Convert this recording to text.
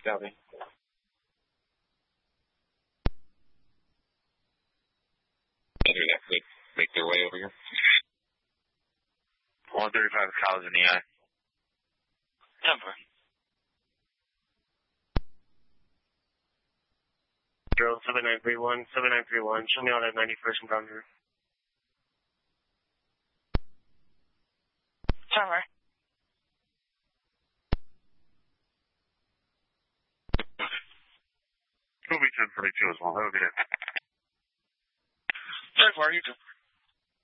Copy. Other that could make their way over here. 135 College in the eye. Temper. 7931, 7931. Show me all that 91st and Boundary. Temper. It'll be 1042 as well. Have a good day. Temper, you too.